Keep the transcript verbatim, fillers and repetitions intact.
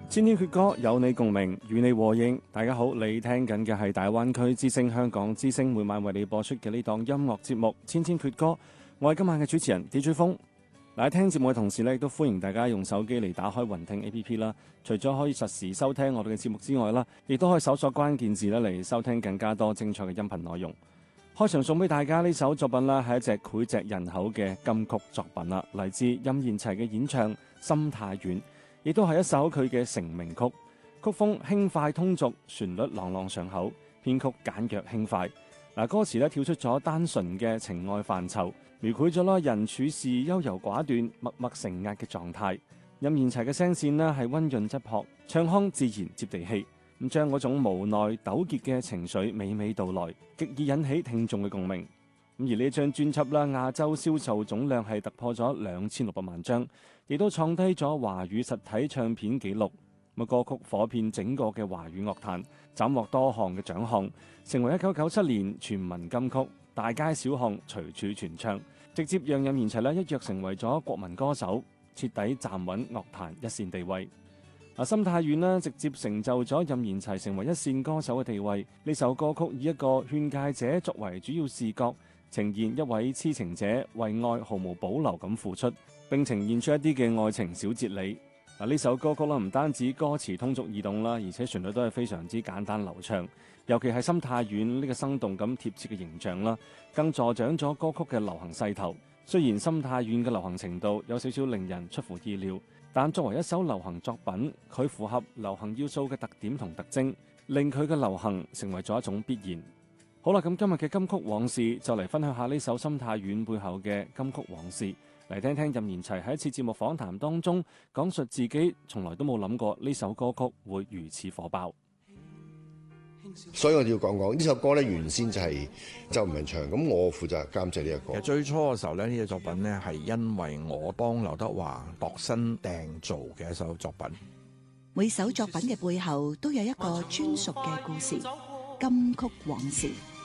千千闕歌有你共鳴，與你和應。大家好，你聽緊嘅係大灣區之聲香港之聲每晚為你播出嘅呢檔音樂節目《千千闕歌》。我係今晚嘅主持人 D J 風。嗱，喺聽節目嘅同時咧，亦都歡迎大家用手機嚟打開雲聽 A P P 啦。除咗可以實時收聽我哋嘅節目之外啦，亦都可以搜索關鍵字咧嚟收聽更加多精彩嘅音頻內容。開場送俾大家呢首作品啦，係一隻膾炙人口嘅金曲作品啦，嚟自任賢齊嘅演唱《心太軟》。亦都係一首佢嘅成名曲，曲風輕快通俗，旋律朗朗上口，編曲簡約輕快。嗱，歌詞咧跳出咗單純嘅情愛範疇，描繪咗啦人處事優柔寡斷、默默承壓嘅狀態。任賢齊嘅聲線咧係溫潤質樸，唱腔自然接地氣，咁將嗰種無奈糾結嘅情緒娓娓道來，極易引起聽眾嘅共鳴。咁而呢張專輯啦，亞洲銷售總量係突破咗兩千六百萬張，亦都創低咗華語實體唱片紀錄。咁歌曲火遍整個嘅華語樂壇，斬獲多項嘅獎項，成為一九九七年全民金曲，大街小巷隨處傳唱，直接讓任賢齊咧一躍成為咗國民歌手，徹底站穩樂壇一線地位。啊，心太軟啦，直接成就咗任賢齊成為一線歌手嘅地位。呢首歌曲以一個勸誡者作為主要視角，呈現一位痴情者為愛毫無保留咁付出，並呈現出一啲嘅愛情小哲理。嗱，呢首歌曲啦，唔單止歌詞通俗易懂啦，而且旋律都係非常之簡單流暢。尤其係心太軟呢個生動咁貼切嘅形象啦，更助長咗歌曲嘅流行勢頭。雖然心太軟嘅流行程度有少少令人出乎意料，但作為一首流行作品，佢符合流行要素嘅特點同特徵，令佢嘅流行成為咗一種必然。好啦，咁今日嘅金曲往事就嚟分享下呢首心太軟背後嘅金曲往事，嚟聽聽任賢齊喺一次節目訪談當中講述自己從來都冇諗過呢首歌曲會如此火爆。 所以我哋要講講呢首歌咧，原先就係周文唱，咁我負責監製呢一個。 其實最初嘅時候咧，呢隻作品咧係因為我幫劉德華度身訂造嘅一首作品。 每首作品嘅背後都有一個專屬嘅故事，金曲往事。